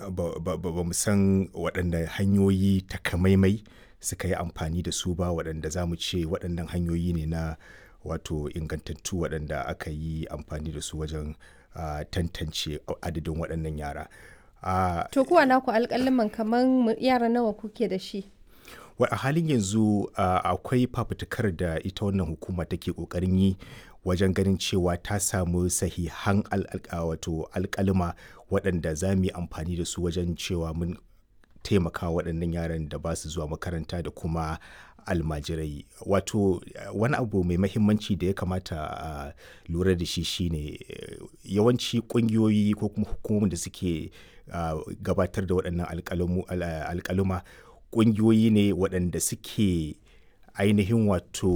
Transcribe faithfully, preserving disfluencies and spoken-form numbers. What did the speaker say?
ba ba ba mu san waɗanne hanyoyi takamaimai suka yi amfani da su ba waɗanda za mu ce waɗannan hanyoyi ne na wato ingantattu waɗanda aka yi amfani da su wajen ah, tantance adadin waɗannan yara. Ah, To ku a naku alƙaliman kaman yara nawa kuke da shi? wa- a halin yanzu ah, akwai fafutukar da ita wannan hukuma take ƙoƙarin yi wajen ganin cewa ta samu sahihan al- al- ah, wato alƙalima waɗanda za mu yi amfani da su wajen cewa mun taimaka waɗannan yaran da ba su zuwa makaranta da kuma almajirai. Wato eh, wani abu mai mahimmanci da ya kamata a lura da shi shine eh, yawanci ƙungiyoyi ko kuma hukumomin da suke ah, gabatar da waɗannan alƙalamu- al- alƙaluma ƙungiyoyi ne waɗanda suke ainihin wato